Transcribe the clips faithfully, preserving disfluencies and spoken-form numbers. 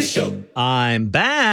Amy Show. I'm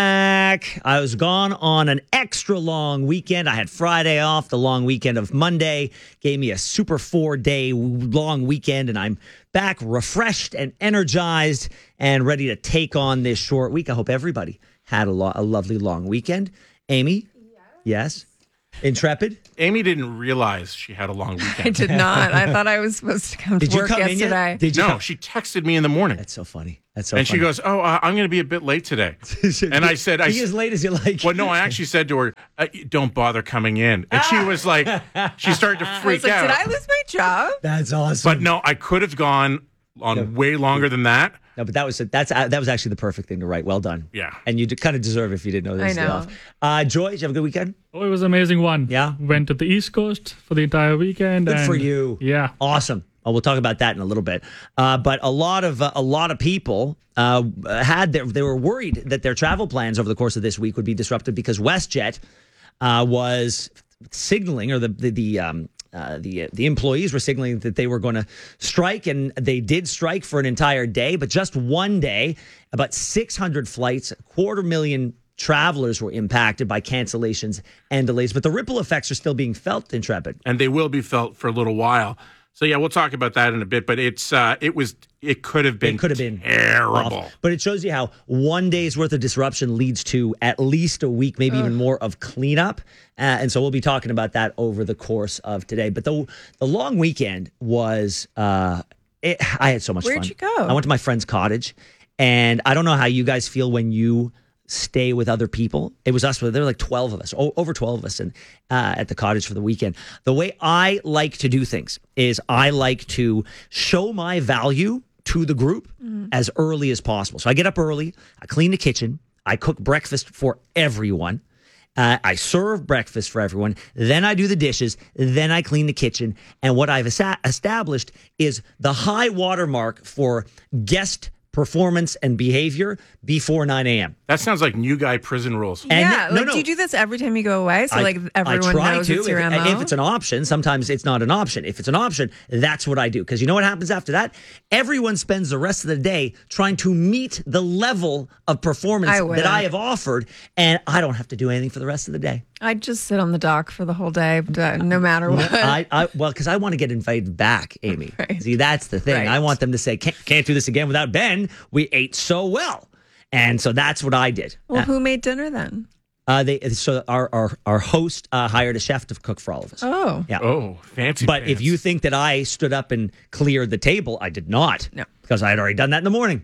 back. I was gone on an extra long weekend. I had Friday off. The long weekend of Monday gave me a super four-day long weekend, and I'm back refreshed and energized and ready to take on this short week. I hope everybody had a, lo- a lovely long weekend. Amy? Yes? Intrepid? Amy didn't realize she had a long weekend. I did not. I thought I was supposed to come Did to you work come in yet? yesterday. Did you No, come? she texted me in the morning. That's so funny. That's so and funny. she goes, oh, uh, I'm going to be a bit late today. And I said, I Be as late as you like. well, no, I actually said to her, uh, don't bother coming in. And she was like, she started to I was freak like, out. did I lose my job? That's awesome. But no, I could have gone on No. way longer than that. No, but that was that's uh, that was actually the perfect thing to write. Well done. Yeah. And you d- kind of deserve it if you didn't know this. I know. Off. Uh, Joy, did you have a good weekend? Oh, it was an amazing one. Yeah? Went to the East Coast for the entire weekend. Good and for you. Yeah. Awesome. Oh, we'll talk about that in a little bit. Uh, but a lot of uh, a lot of people uh, had their, they were worried that their travel plans over the course of this week would be disrupted because WestJet uh, was signaling, or the the, the um, Uh, the the employees were signaling that they were going to strike, and they did strike for an entire day. But just one day, about six hundred flights, a quarter million travelers were impacted by cancellations and delays. But the ripple effects are still being felt, Intrepid. And they will be felt for a little while. So yeah, we'll talk about that in a bit. But it's uh, it was it could have been It could have been terrible. awful. But it shows you how one day's worth of disruption leads to at least a week, maybe even more of cleanup. Uh, and so we'll be talking about that over the course of today. But the the long weekend was, uh, it, I had so much Where'd fun. you go? I went to my friend's cottage, and I don't know how you guys feel when you stay with other people. It was us. There were like twelve of us, o- over twelve of us, and uh, at the cottage for the weekend. The way I like to do things is I like to show my value to the group Mm-hmm. as early as possible. So I get up early, I clean the kitchen, I cook breakfast for everyone. Uh, I serve breakfast for everyone. Then I do the dishes. Then I clean the kitchen. And what I've esa- established is the high watermark for guest performance and behavior before nine a.m. That sounds like new guy prison rules. And yeah. no, like, no. do you do this every time you go away? So, I- like, everyone I try knows to. it's your if, M O? if it's an option, sometimes it's not an option. If it's an option, that's what I do. Because you know what happens after that? Everyone spends the rest of the day trying to meet the level of performance I that wouldn't. I have offered, and I don't have to do anything for the rest of the day. I'd just sit on the dock for the whole day, uh, no matter what. I, I well, because I want to get invited back, Amy. Right. See, that's the thing. Right. I want them to say, can't, can't do this again without Ben. We ate so well. And so that's what I did. Well, who made dinner then? Uh, they so our our, our host uh, hired a chef to cook for all of us. Oh. Yeah. Oh, fancy. But if pants. you think that I stood up and cleared the table, I did not. No. Because I had already done that in the morning.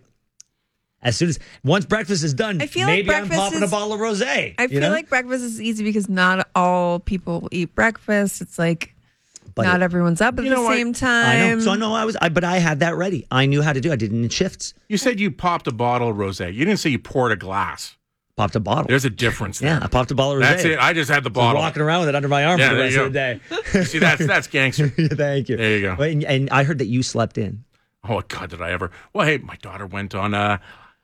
As soon as once breakfast is done, I feel like maybe I'm breakfast popping a is- bottle of rosé. I you feel know? like breakfast is easy because not all people eat breakfast. It's like But not it- everyone's up at You the know what? same I time. know. So I know I was, I, but I had that ready. I knew how to do. it. I did it in shifts. you said you popped a bottle of rosé, you didn't say you poured a glass. Popped a bottle. There's a difference there. yeah, I popped a bottle of rosé. That's it. I just had the I was bottle. walking around with it under my arm Yeah, for the there rest you of the day. See, that's that's gangster. Thank you. There you go. But- And, and I heard that you slept in. Oh God, did I ever? Well, hey, my daughter went on a.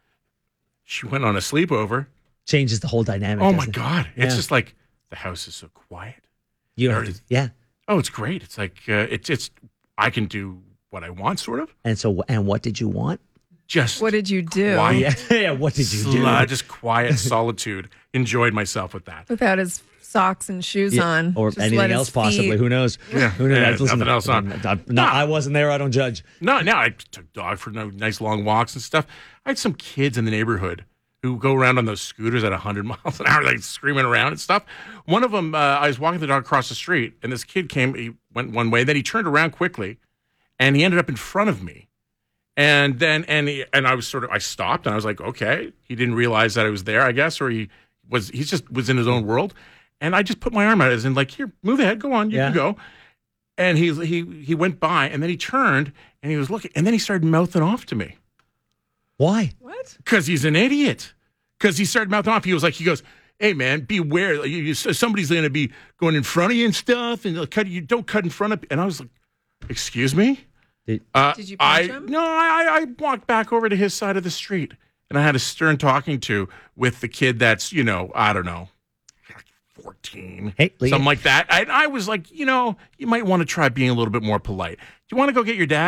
She went on a sleepover. Changes the whole dynamic. Oh my doesn't it? God, it's Yeah. just like the house is so quiet. You don't There have it to, is. yeah. Oh, it's great. It's like uh, it's it's. I can do what I want, sort of. And so, and what did you want? Just What did you do Quiet. Yeah, yeah. What did you do? Sl- just quiet solitude. Enjoyed myself with that. without his socks and shoes Yeah, on? or Just let anything his else possibly. feet- Who knows? Yeah. Who knows? Yeah, Listen, nothing else on. No, no, I wasn't there. I don't judge. No, no, I took dog for no nice long walks and stuff. I had some kids in the neighborhood who go around on those scooters at one hundred miles an hour, like screaming around and stuff. One of them, uh, I was walking the dog across the street, and this kid came, he went one way, then he turned around quickly, and he ended up in front of me. And then, and he, and I was sort of, I stopped, and I was like, okay. He didn't realize that I was there, I guess, or he was, he just was in his own world. And I just put my arm out as in, like, here, move ahead, go on, you Yeah. can go. And he he he went by, and then he turned, and he was looking, and then he started mouthing off to me Why? What? because he's an idiot. Because he started mouthing off. He was like, he goes, "Hey man, beware! Like, you, you, somebody's going to be going in front of you and stuff, and they'll cut you. Don't cut in front of." And I was like, "Excuse me." Did, Uh, Did you I, punch him? No, I, I walked back over to his side of the street, and I had a stern talking to with the kid that's, you know, I don't know, like fourteen, Hey, Lee. something like that. And I was like, you know, you might want to try being a little bit more polite. Do you want to go get your dad?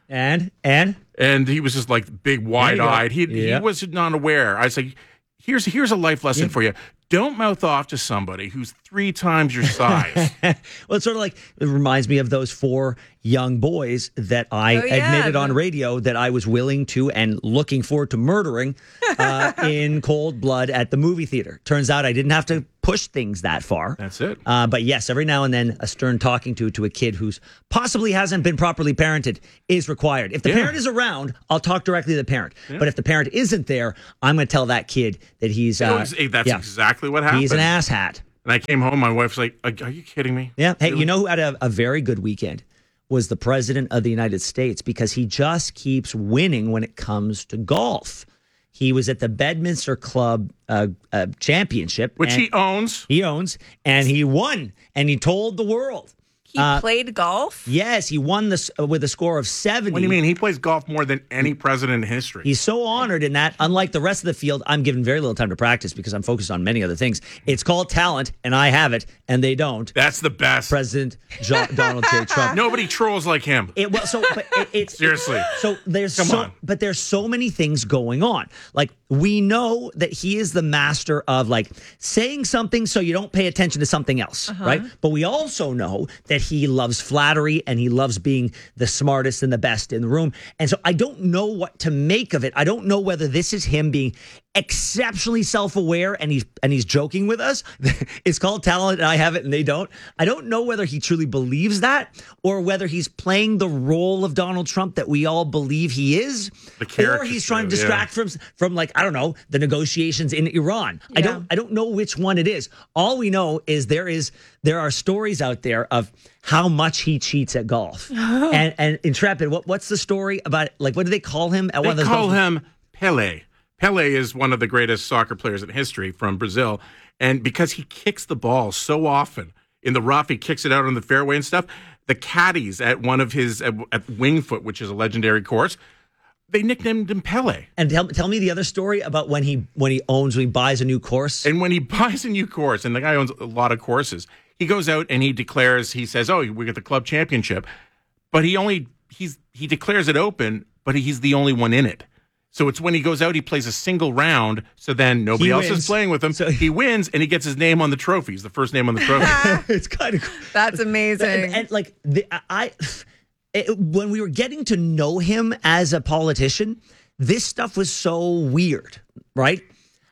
And and and he was just like big, wide-eyed. He Yeah. he was not aware. I was like, here's here's a life lesson for you. Don't mouth off to somebody who's three times your size. well, it's sort of like it reminds me of those four young boys that I Oh, yeah. admitted on radio that I was willing to and looking forward to murdering uh, in cold blood at the movie theater. Turns out I didn't have to push things that far. That's it. Uh, but yes, every now and then a stern talking to to a kid who's possibly hasn't been properly parented is required. If the Yeah. parent is around, I'll talk directly to the parent. But if the parent isn't there, I'm going to tell that kid that he's You know, uh, ex- that's yeah, exactly what happened. he's an asshat. And I came home. My wife's like, "Are are you kidding me?" Yeah. Hey, Really? you know who had a, a very good weekend was the president of the United States because he just keeps winning when it comes to golf. He was at the Bedminster Club uh, uh, Championship, Which and he owns. he owns, and he won, and he told the world. He Uh, played golf. Yes, he won this uh, with a score of seventy. What do you mean? He plays golf more than any president in history. He's so honored in that. Unlike the rest of the field, I'm given very little time to practice because I'm focused on many other things. It's called talent, and I have it, and they don't. That's the best. President Jo- Donald J. Trump. Nobody trolls like him. It, well, so but it, it's Seriously. So there's Come so, on. but there's so many things going on. Like we know that he is the master of like saying something so you don't pay attention to something else, right? But we also know that he loves flattery and he loves being the smartest and the best in the room. And so I don't know what to make of it. I don't know whether this is him being exceptionally self-aware and he's and he's joking with us. It's called talent and I have it and they don't. I don't know whether he truly believes that or whether he's playing the role of Donald Trump that we all believe he is, The character or he's trying to too, yeah. distract from from like I don't know the negotiations in Iran. I Yeah. don't I don't know which one it is. All we know is there is there are stories out there of how much he cheats at golf. and and Intrepid, what what's the story about? Like what do they call him at one of They those call golf- him Pele. Pele is one of the greatest soccer players in history from Brazil. And because he kicks the ball so often in the rough, he kicks it out on the fairway and stuff. The caddies at one of his, at, at Wingfoot, which is a legendary course, they nicknamed him Pele. And tell, tell me the other story about when he when he owns when he buys a new course. And when he buys a new course, and the guy owns a lot of courses, he goes out and he declares, he says, oh, we got the club championship. But he only, he's he declares it open, but he's the only one in it. So it's when he goes out, he plays a single round. So then nobody He else wins. is playing with him. So- he wins and he gets his name on the trophy. He's the first name on the trophy. It's kind of That's amazing. and, and, like the, I, it, when we were getting to know him as a politician, this stuff was so weird, right?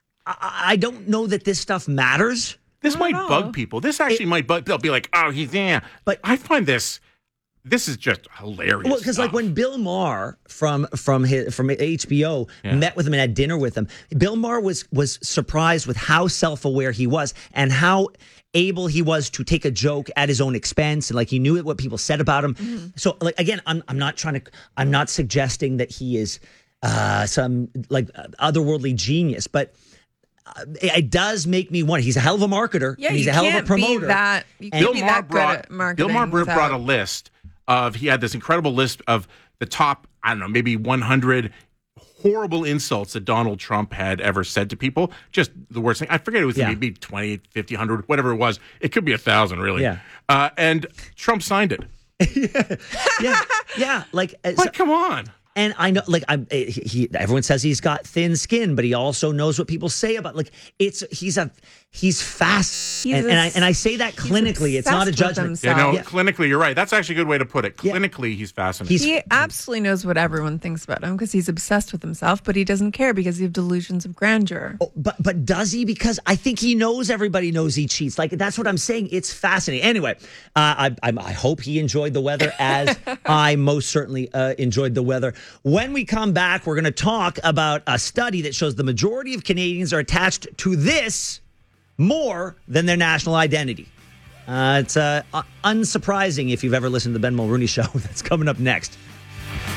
I, I don't know that this stuff matters. This might know. bug people. This actually might bug. They'll be like, "Oh, he's yeah." But I find this, this is just hilarious. Well, because like stuff. when Bill Maher from from his, from H B O Yeah. met with him and had dinner with him, Bill Maher was was surprised with how self aware he was and how able he was to take a joke at his own expense and like he knew what people said about him. So like again, I'm I'm not trying to I'm not suggesting that he is uh, some like otherworldly genius, but. uh, It does make me wonder. He's a hell of a marketer. yeah, and he's you a hell can't of a promoter. be that. You can't Bill be Maher that good at brought marketing. Bill Maher brought without- a list of he had this incredible list of the top I don't know maybe one hundred horrible insults that Donald Trump had ever said to people. Just the worst thing. I forget it was Yeah. maybe twenty, fifty, one hundred, whatever it was. It could be a thousand really. Yeah. Uh, and Trump signed it. yeah, yeah. Like, uh, so- Like, come on. And I know, like, I'm. He, he. Everyone says he's got thin skin, but he also knows what people say about. Like, it's he's a he's fast, He's and, a- and I and I say that he's clinically. It's not a obsessed with judgment. Yeah, no, himself. Yeah. clinically, you're right. That's actually a good way to put it. Yeah. Clinically, he's fascinating. He's He absolutely knows what everyone thinks about him because he's obsessed with himself, but he doesn't care because he has delusions of grandeur. Oh, but but does he? Because I think he knows everybody knows he cheats. Like that's what I'm saying. It's fascinating. Anyway, uh, I, I I hope he enjoyed the weather as I most certainly uh, enjoyed the weather. When we come back, we're going to talk about a study that shows the majority of Canadians are attached to this more than their national identity. Uh, it's uh, uh, unsurprising if you've ever listened to the Ben Mulrooney Show. That's coming up next.